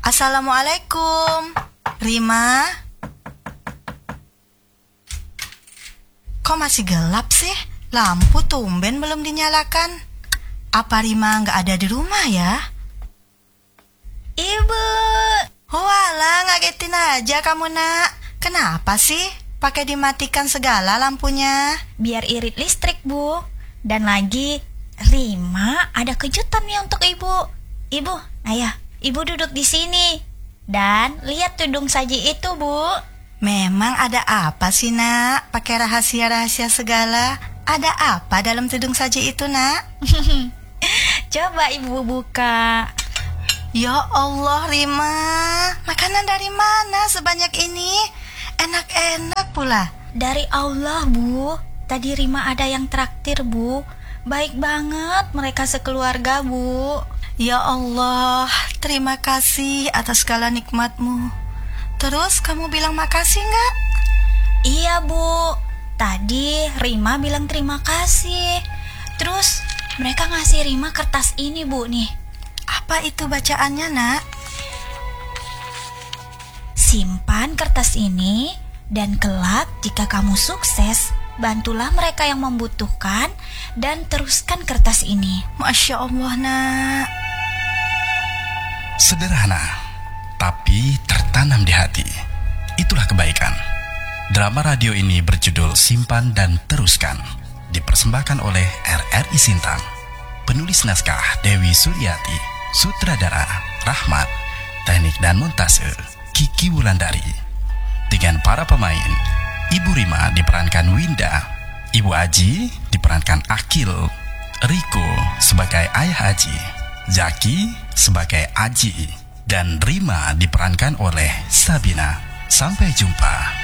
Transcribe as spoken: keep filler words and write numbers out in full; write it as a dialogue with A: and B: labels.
A: Assalamualaikum. Rima? Kok masih gelap sih? Lampu tumben belum dinyalakan. Apa Rima nggak ada di rumah ya?
B: Ibu.
A: Oh alah, ngagetin aja kamu nak. Kenapa sih pakai dimatikan segala lampunya?
B: Biar irit listrik, Bu. Dan lagi, Rima ada kejutan nih untuk Ibu. Ibu, ayah, Ibu duduk di sini. Dan lihat tudung saji itu, Bu.
A: Memang ada apa sih nak? Pakai rahasia-rahasia segala. Ada apa dalam tudung saji itu nak?
B: Coba Ibu buka.
A: Ya Allah Rima, makanan dari mana sebanyak ini? Enak-enak pula.
B: Dari Allah, Bu. Tadi Rima ada yang traktir, Bu. Baik banget mereka sekeluarga, Bu.
A: Ya Allah, terima kasih atas segala nikmatmu. Terus kamu bilang makasih nggak?
B: Iya, Bu. Tadi Rima bilang terima kasih. Terus mereka ngasih Rima kertas ini, Bu, nih.
A: Apa itu bacaannya, nak?
B: Simpan kertas ini, dan kelak jika kamu sukses, bantulah mereka yang membutuhkan dan teruskan kertas ini.
A: Masya Allah, nak.
C: Sederhana, tapi tertanam di hati. Itulah kebaikan. Drama radio ini berjudul Simpan dan Teruskan, dipersembahkan oleh R R I Sintang. Penulis naskah Dewi Suryati, sutradara Rahmat, teknik dan montase Kiki Wulandari. Dengan para pemain, Ibu Rima diperankan Winda, Ibu Aji diperankan Akil, Riko sebagai Ayah Aji, Zaki sebagai Aji, dan Rima diperankan oleh Sabina. Sampai jumpa.